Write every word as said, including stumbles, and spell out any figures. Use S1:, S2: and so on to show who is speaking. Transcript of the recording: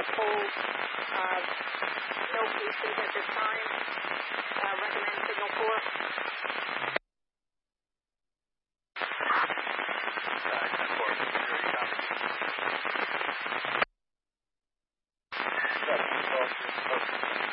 S1: hold. Uh, no cases at this time. Uh, recommend signal four.